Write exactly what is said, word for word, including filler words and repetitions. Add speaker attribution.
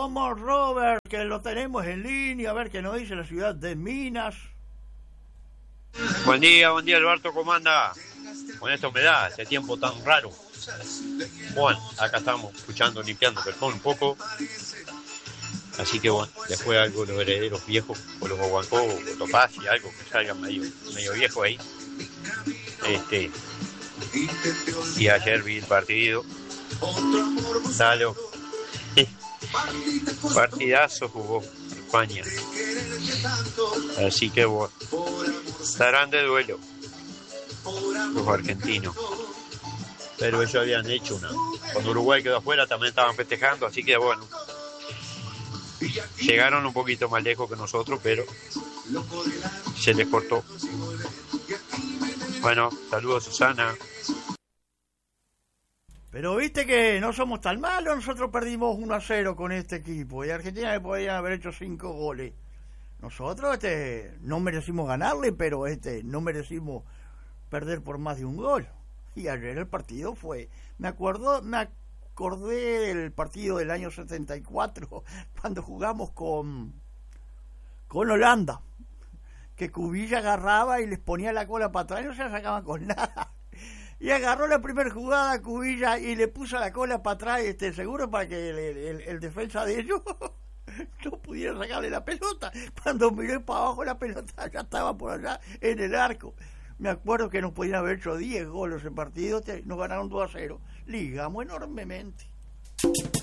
Speaker 1: Vamos, Robert, que lo tenemos en línea, a ver qué nos dice la ciudad de Minas.
Speaker 2: Buen día, buen día, Alberto, ¿cómo anda? Con esta humedad, ese tiempo tan raro. Bueno, acá estamos escuchando, limpiando el pulmón un poco. Así que bueno, después algo de los herederos viejos, o los Guaguancó, o Topaz y algo que salga medio, medio viejo ahí. Este, y ayer vi el partido. Dale. Partidazo jugó España. Así que bueno, estarán de duelo los argentinos. Pero ellos habían hecho una. Cuando Uruguay quedó afuera también estaban festejando, así que bueno. Llegaron un poquito más lejos que nosotros, pero se les cortó. Bueno, saludos, Susana.
Speaker 1: Pero viste que no somos tan malos, nosotros perdimos uno a cero con este equipo y Argentina le podían haber hecho cinco goles. Nosotros este no merecimos ganarle, pero este no merecimos perder por más de un gol. Y ayer el partido fue, me acuerdo, me acordé del partido del año setenta y cuatro, cuando jugamos con con Holanda, que Cubilla agarraba y les ponía la cola para atrás y no se la sacaban con nada. Y agarró la primera jugada Cubilla y le puso la cola para atrás, este, seguro para que el, el, el defensa de ellos no pudiera sacarle la pelota. Cuando miré para abajo, la pelota ya estaba por allá en el arco. Me acuerdo que nos podían haber hecho diez goles en partido, nos ganaron dos a cero. Ligamos enormemente.